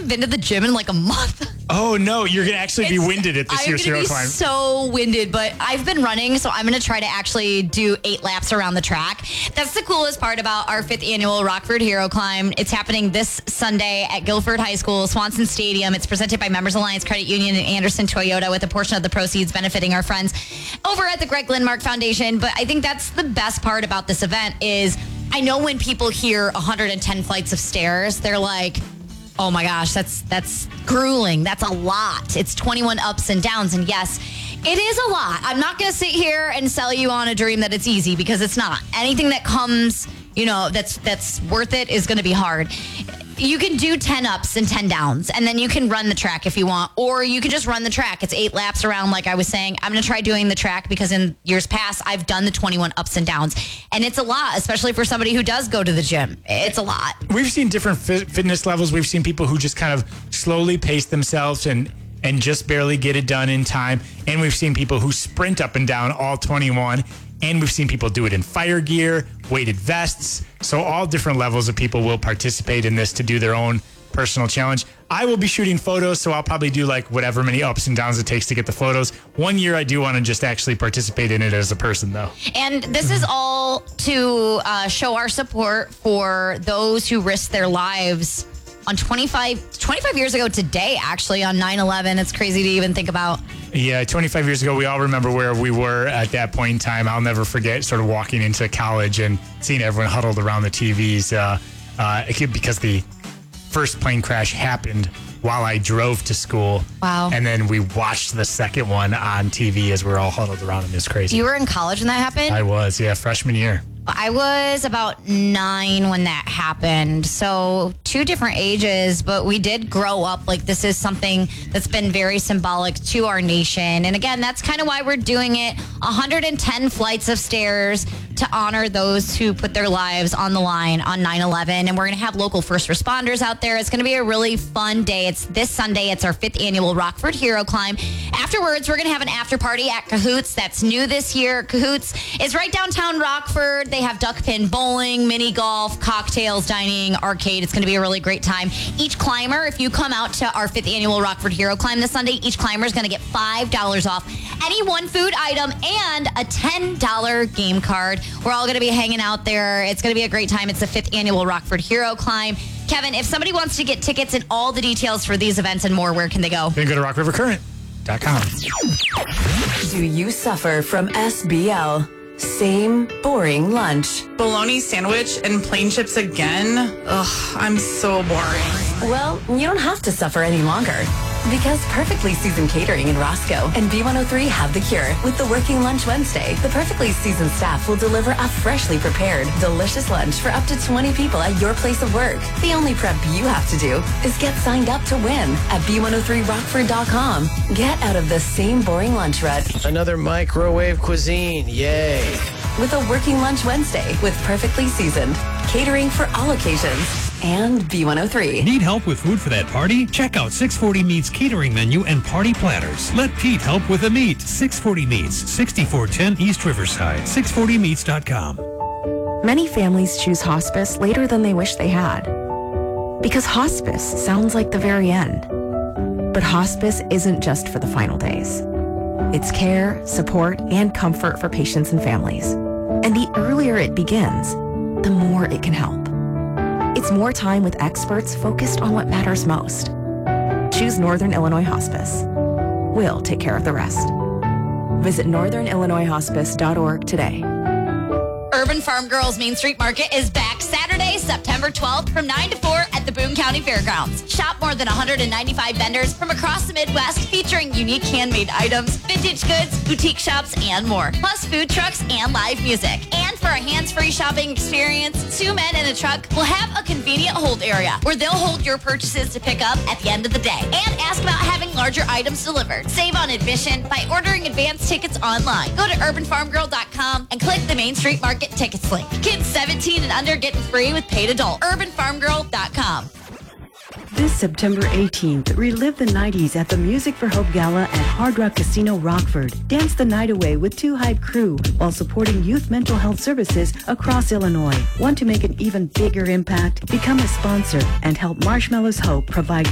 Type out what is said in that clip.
haven't been to the gym in like a month. Oh, no. You're going to actually be winded at this year's Hero Climb. I'm so winded, but I've been running, so I'm going to try to actually do 8 laps around the track. That's the coolest part about our 5th annual Rockford Hero Climb. It's happening this Sunday at Guilford High School, Swanson Stadium. It's presented by Members Alliance Credit Union and Anderson Toyota, with a portion of the proceeds benefiting our friends over at the Greg Lindmark Foundation. But I think that's the best part about this event is I know when people hear 110 flights of stairs, they're like, oh my gosh, that's grueling. That's a lot. It's 21 ups and downs. And yes, it is a lot. I'm not going to sit here and sell you on a dream that it's easy, because it's not. Anything that comes, that's worth it is going to be hard. You can do 10 ups and 10 downs, and then you can run the track if you want, or you can just run the track. It's 8 laps around, like I was saying. I'm going to try doing the track because in years past, I've done the 21 ups and downs, and it's a lot, especially for somebody who does go to the gym. It's a lot. We've seen different fitness levels. We've seen people who just kind of slowly pace themselves and just barely get it done in time. And we've seen people who sprint up and down all 21. And we've seen people do it in fire gear, weighted vests. So all different levels of people will participate in this to do their own personal challenge. I will be shooting photos, so I'll probably do like whatever many ups and downs it takes to get the photos. One year I do want to just actually participate in it as a person, though. And this is all to show our support for those who risked their lives on 25 years ago today, actually, on 9/11. It's crazy to even think about. Yeah, 25 years ago, we all remember where we were at that point in time. I'll never forget sort of walking into college and seeing everyone huddled around the TVs because the first plane crash happened while I drove to school. Wow. And then we watched the second one on TV as we were all huddled around them. It's crazy. You were in college when that happened? I was, yeah, freshman year. I was about 9 when that happened. So 2 different ages, but we did grow up. Like, this is something that's been very symbolic to our nation. And again, that's kind of why we're doing it. 110 flights of stairs to honor those who put their lives on the line on 9/11. And we're going to have local first responders out there. It's going to be a really fun day. It's this Sunday. It's our 5th annual Rockford Hero Climb. Afterwards, we're going to have an after party at Cahoots. That's new this year. Cahoots is right downtown Rockford. They have duck pin bowling, mini golf, cocktails, dining, arcade. It's going to be a really great time. Each climber, if you come out to our 5th annual Rockford Hero Climb this Sunday, each climber is going to get $5 off any one food item and a $10 game card. We're all going to be hanging out there. It's going to be a great time. It's the 5th annual Rockford Hero Climb. Kevin, if somebody wants to get tickets and all the details for these events and more, where can they go? Then go to rockrivercurrent.com. Do you suffer from SBL? Same boring lunch. Bologna sandwich and plain chips again? Ugh, I'm so boring. Well, you don't have to suffer any longer. Because Perfectly Seasoned Catering in Roscoe and B103 have the cure. With the Working Lunch Wednesday, the Perfectly Seasoned staff will deliver a freshly prepared, delicious lunch for up to 20 people at your place of work. The only prep you have to do is get signed up to win at B103Rockford.com. Get out of the same boring lunch rut. Another microwave cuisine, yay. With a Working Lunch Wednesday with Perfectly Seasoned. Catering for all occasions. And B103. Need help with food for that party? Check out 640 Meats catering menu and party platters. Let Pete help with the meat. 640 Meats, 6410 East Riverside. 640meats.com. Many families choose hospice later than they wish they had. Because hospice sounds like the very end. But hospice isn't just for the final days. It's care, support, and comfort for patients and families. And the earlier it begins, the more it can help. It's more time with experts focused on what matters most. Choose Northern Illinois Hospice. We'll take care of the rest. Visit northernillinoishospice.org today. Urban Farm Girls Main Street Market is back Saturday, September 12th from 9 to 4 at the Boone County Fairgrounds. Shop more than 195 vendors from across the Midwest featuring unique handmade items, vintage goods, boutique shops, and more. Plus food trucks and live music. And for a hands-free shopping experience, 2 men in a truck will have a convenient hold area where they'll hold your purchases to pick up at the end of the day. And ask about having larger items delivered. Save on admission by ordering advance tickets online. Go to urbanfarmgirl.com and click the Main Street Market tickets link. Kids 17 and under getting free with paid adult. urbanfarmgirl.com. This September 18th, relive the 90s at the Music for Hope Gala at Hard Rock Casino Rockford. Dance the night away with 2 Hype Crew while supporting youth mental health services across Illinois. Want to make an even bigger impact? Become a sponsor and help Marshmallows Hope provide